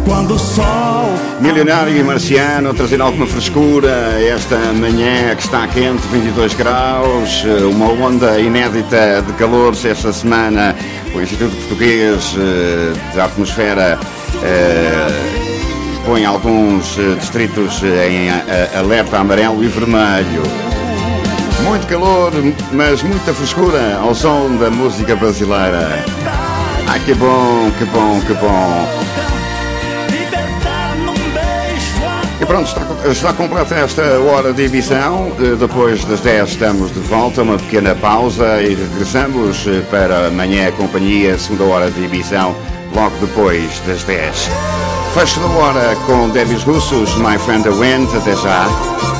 quando o sol... Milionário e Marciano trazendo alguma frescura esta manhã que está quente, 22 graus, uma onda inédita de calores esta semana. O Instituto Português de Atmosfera põe alguns distritos em alerta amarelo e vermelho. Muito calor, mas muita frescura ao som da música brasileira. Ai, que bom, que bom, que bom. E pronto, está completa esta hora de emissão. Depois das 10 estamos de volta, uma pequena pausa e regressamos para amanhã a companhia, segunda hora de emissão, logo depois das 10. Fecho da hora com Debbie Russos, My Friend the Wind. Até já.